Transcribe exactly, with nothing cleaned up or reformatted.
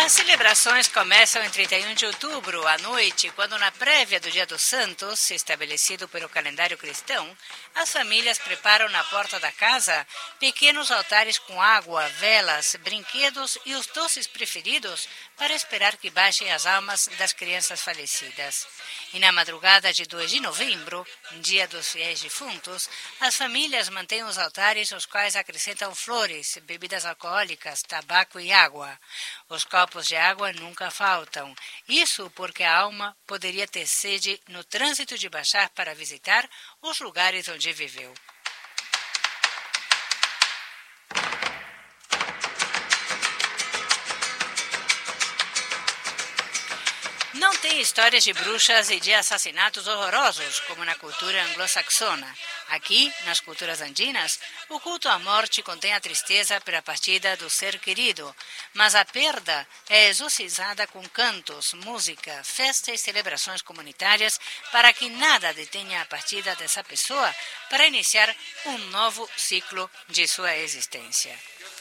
As celebrações começam em trinta e um de outubro, à noite, quando na prévia do Dia dos Santos, estabelecido pelo calendário cristão, as famílias preparam na porta da casa pequenos altares com água, velas, brinquedos e os doces preferidos para esperar que baixem as almas das crianças falecidas. E na madrugada de dois de novembro, Dia dos Fiéis Defuntos, as famílias mantêm os altares aos quais acrescentam flores, bebidas alcoólicas, tabaco e água. Os copos de água nunca faltam. Isso porque a alma poderia ter sede no trânsito de baixar para visitar os lugares onde viveu. Não tem histórias de bruxas e de assassinatos horrorosos, como na cultura anglo-saxona. Aqui, nas culturas andinas, o culto à morte contém a tristeza pela partida do ser querido, mas a perda é exorcizada com cantos, música, festa e celebrações comunitárias para que nada detenha a partida dessa pessoa para iniciar um novo ciclo de sua existência.